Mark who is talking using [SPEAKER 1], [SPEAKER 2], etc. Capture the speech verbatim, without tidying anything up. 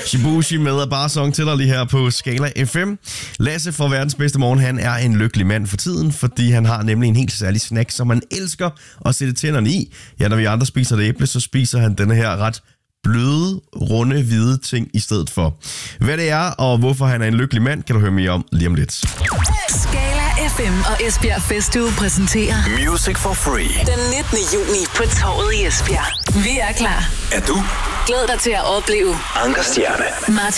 [SPEAKER 1] Shibushi med Bare Song til dig lige her på Skala F M. Lasse fra Verdens Bedste Morgen, han er en lykkelig mand for tiden, fordi han har nemlig en helt særlig snack, som han elsker at sætte tænderne i. Ja, når vi andre spiser det æble, så spiser han denne her ret bløde, runde, hvide ting i stedet for. Hvad det er, og hvorfor han er en lykkelig mand, kan du høre mere om lige om lidt.
[SPEAKER 2] Skala F M og Esbjerg Festuge præsenterer
[SPEAKER 3] Music for Free.
[SPEAKER 2] Den nittende juni på Torvet i Esbjerg. Vi er klar.
[SPEAKER 3] Er du?
[SPEAKER 2] Glæd dig til at opleve
[SPEAKER 3] Anker Stjerne.
[SPEAKER 2] Martin